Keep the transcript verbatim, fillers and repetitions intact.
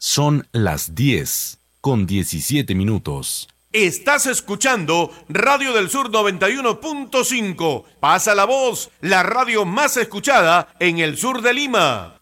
Son las diez con diecisiete minutos. Estás escuchando Radio del Sur noventa y uno punto cinco. Pasa la voz, la radio más escuchada en el sur de Lima.